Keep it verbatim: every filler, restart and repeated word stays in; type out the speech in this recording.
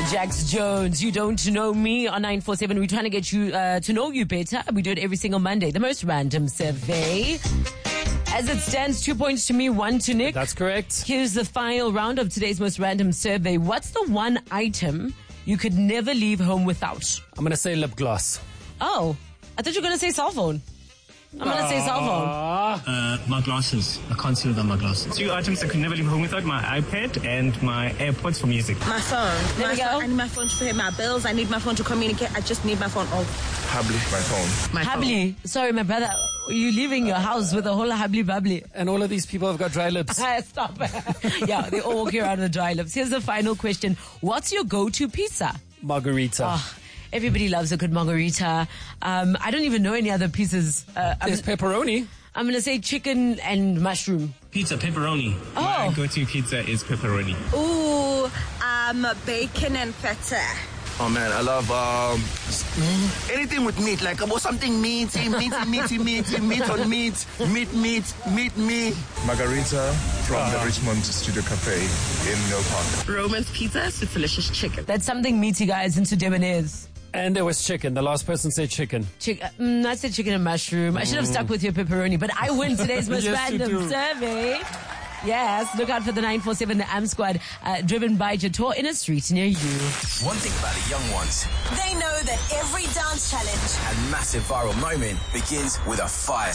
Jax Jones, You Don't Know Me on nine four seven. We're trying to get you uh, to know you better. We do it every single Monday. The most random survey. As it stands, two points to me, one to Nick. That's correct. Here's the final round of today's most random survey. What's the one item you could never leave home without? I'm going to say lip gloss. Oh, I thought you were going to say cell phone. I'm going to say cell phone. Uh, my glasses. I can't see without my glasses. Two items I could never leave home without: my iPad and my AirPods for music. My phone. There my we go. phone. I need my phone to pay my bills. I need my phone to communicate. I just need my phone. Oh, Habli, my phone. my phone. Habli. Sorry, my brother. You leaving your house with a whole habli bubbly. And all of these people have got dry lips. Stop. Yeah, they all walk around with dry lips. Here's the final question. What's your go-to pizza? Margarita. Oh, everybody loves a good margarita. Um, I don't even know any other pieces. Uh, I'm, There's pepperoni. I'm going to say chicken and mushroom. Pizza, pepperoni. Oh. My go-to pizza is pepperoni. Ooh, um, bacon and feta. Oh man, I love um, anything with meat, like about something meaty, meaty, meaty, meaty, meat on meat, meat, meat, meat, meat. Margarita from uh-huh. the Richmond Studio Cafe in Mill Park. Roman's Pizza with delicious chicken. That's something meaty, guys, into debonaise. And there was chicken. The last person said chicken. Chick- mm, I said chicken and mushroom. I should have stuck with your pepperoni, but I win today's most Yes, you random do. survey. Yes, look out for the nine four seven, the A M Squad, uh, driven by Jator in a street near you. One thing about the young ones, They know that every dance challenge and massive viral moment begins with a fire